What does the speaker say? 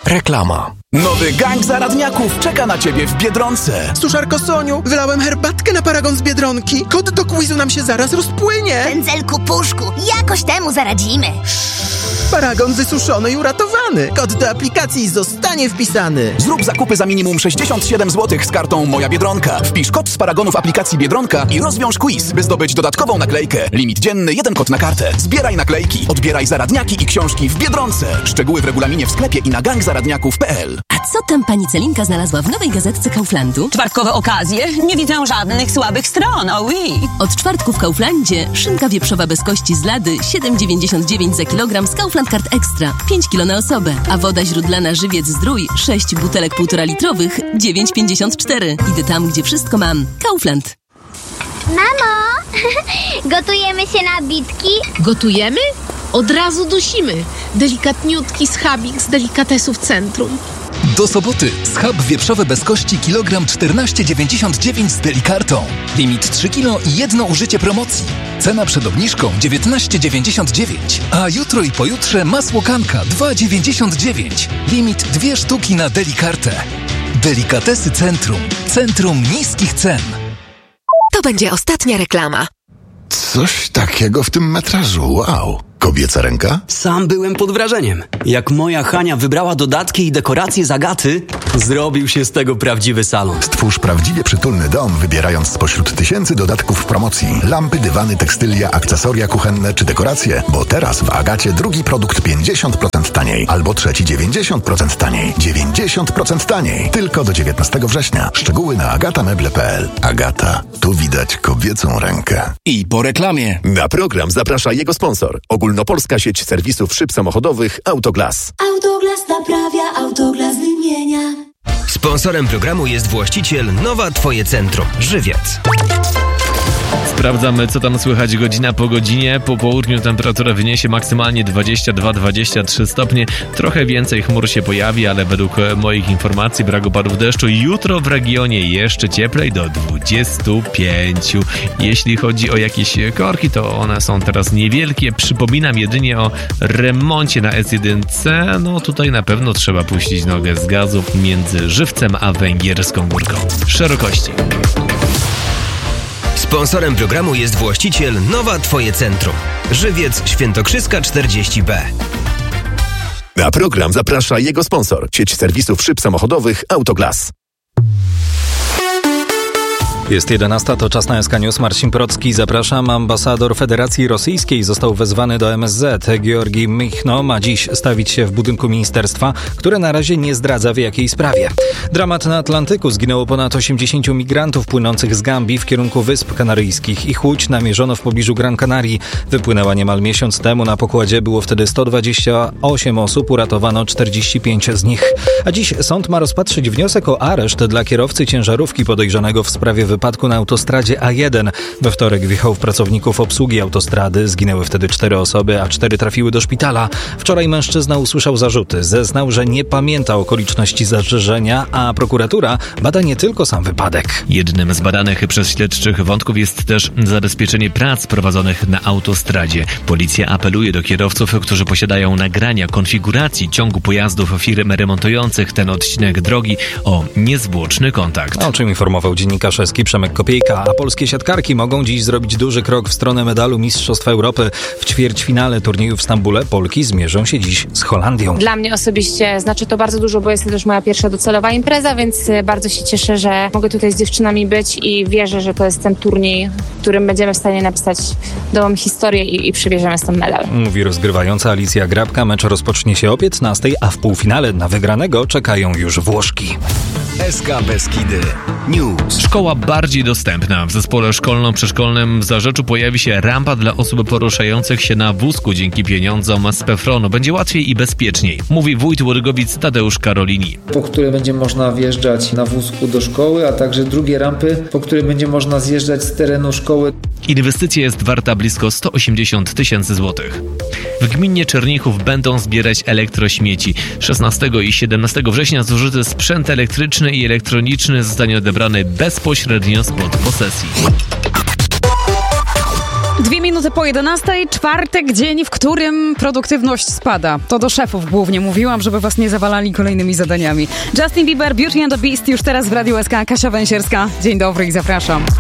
Reklama. Nowy gang zaradniaków czeka na Ciebie w Biedronce. Suszarko Soniu, wylałem herbatkę na paragon z Biedronki. Kod do quizu nam się zaraz rozpłynie. Pędzelku Puszku, jakoś temu zaradzimy. Paragon wysuszony i uratowany. Kod do aplikacji zostanie wpisany. Zrób zakupy za minimum 67 zł z kartą Moja Biedronka. Wpisz kod z paragonu w aplikacji Biedronka i rozwiąż quiz, by zdobyć dodatkową naklejkę. Limit dzienny, 1 kod na kartę. Zbieraj naklejki, odbieraj zaradniaki i książki w Biedronce. Szczegóły w regulaminie w sklepie i na gangzaradniaków.pl. A co tam pani Celinka znalazła w nowej gazetce Kauflandu? Czwartkowe okazje? Nie widzę żadnych słabych stron, oui. Od czwartku w Kauflandzie szynka wieprzowa bez kości z lady 7,99 za kilogram z Kaufland Card Extra, 5 kg na osobę, a woda źródlana Żywiec Zdrój 6 butelek 1,5 litrowych 9,54. Idę tam, gdzie wszystko mam. Kaufland. Mamo, gotujemy się na bitki? Gotujemy? Od razu dusimy. Delikatniutki schabik z delikatesów Centrum. Do soboty schab wieprzowy bez kości kilogram 14,99 z Delikartą. Limit 3 kg i jedno użycie promocji. Cena przed obniżką 19,99. A jutro i pojutrze masło kanka 2,99. Limit 2 sztuki na Delikartę. Delikatesy Centrum. Centrum niskich cen. To będzie ostatnia reklama. Coś takiego w tym metrażu, wow. Kobieca ręka? Sam byłem pod wrażeniem. Jak moja Hania wybrała dodatki i dekoracje z Agaty, zrobił się z tego prawdziwy salon. Stwórz prawdziwie przytulny dom, wybierając spośród tysięcy dodatków w promocji. Lampy, dywany, tekstylia, akcesoria kuchenne czy dekoracje. Bo teraz w Agacie drugi produkt 50% taniej. Albo trzeci 90% taniej. 90% taniej. Tylko do 19 września. Szczegóły na agatameble.pl. Agata. Tu widać kobiecą rękę. I po reklamie. Na program zaprasza jego sponsor. Ogólnopolska sieć serwisów szyb samochodowych Autoglas. Autoglas naprawia, Autoglas wymienia. Sponsorem programu jest właściciel Nowa Twoje Centrum, Żywiec. Sprawdzamy, co tam słychać godzina po godzinie. Po południu temperatura wyniesie maksymalnie 22-23 stopnie. Trochę więcej chmur się pojawi, ale według moich informacji brak opadów deszczu. Jutro w regionie jeszcze cieplej, do 25. Jeśli chodzi o jakieś korki, to one są teraz niewielkie. Przypominam jedynie o remoncie na S1. No tutaj na pewno trzeba puścić nogę z gazu między Żywcem a Węgierską Górką. Szerokości. Sponsorem programu jest właściciel Nowa Twoje Centrum, Żywiec Świętokrzyska 40B. Na program zaprasza jego sponsor, sieć serwisów szyb samochodowych Autoglas. Jest 11, to czas na SK News. Marcin Procki, zapraszam. Ambasador Federacji Rosyjskiej został wezwany do MSZ. Georgi Michno ma dziś stawić się w budynku ministerstwa, które na razie nie zdradza, w jakiej sprawie. Dramat na Atlantyku. Zginęło ponad 80 migrantów płynących z Gambii w kierunku Wysp Kanaryjskich. Ich łódź namierzono w pobliżu Gran Canarii. Wypłynęła niemal miesiąc temu. Na pokładzie było wtedy 128 osób. Uratowano 45 z nich. A dziś sąd ma rozpatrzyć wniosek o areszt dla kierowcy ciężarówki podejrzanego w sprawie wypadku na autostradzie A1. We wtorek wjechał w pracowników obsługi autostrady. Zginęły wtedy 4 osoby, a 4 trafiły do szpitala. Wczoraj mężczyzna usłyszał zarzuty. Zeznał, że nie pamięta okoliczności zdarzenia, a prokuratura bada nie tylko sam wypadek. Jednym z badanych przez śledczych wątków jest też zabezpieczenie prac prowadzonych na autostradzie. Policja apeluje do kierowców, którzy posiadają nagrania konfiguracji ciągu pojazdów firm remontujących ten odcinek drogi, o niezwłoczny kontakt. O czym informował dziennikarz Eski Przemek Kopiejka, a polskie siatkarki mogą dziś zrobić duży krok w stronę medalu Mistrzostw Europy. W ćwierćfinale turnieju w Stambule Polki zmierzą się dziś z Holandią. Dla mnie osobiście znaczy to bardzo dużo, bo jest to też moja pierwsza docelowa impreza, więc bardzo się cieszę, że mogę tutaj z dziewczynami być i wierzę, że to jest ten turniej, w którym będziemy w stanie napisać nową historię i przywieziemy stąd medal. Mówi rozgrywająca Alicja Grabka. Mecz rozpocznie się o 15, a w półfinale na wygranego czekają już Włoszki. SK Beskidy News. Szkoła bardziej dostępna. W zespole szkolno-przedszkolnym w Zarzeczu pojawi się rampa dla osób poruszających się na wózku dzięki pieniądzom z PFRON-u. Będzie łatwiej i bezpieczniej, mówi wójt Łodygowic Tadeusz Karolini. Po które będzie można wjeżdżać na wózku do szkoły, a także drugie rampy, po które będzie można zjeżdżać z terenu szkoły. Inwestycja jest warta blisko 180 000 złotych. W gminie Czernichów będą zbierać elektrośmieci. 16 i 17 września zużyty sprzęt elektryczny i elektroniczny zostanie odebrany bezpośrednio spod posesji. 2 minuty po 11:00, czwartek, dzień, w którym produktywność spada. To do szefów głównie mówiłam, żeby was nie zawalali kolejnymi zadaniami. Justin Bieber, Beauty and the Beast już teraz w Radiu SK. Kasia Węsierska. Dzień dobry i zapraszam.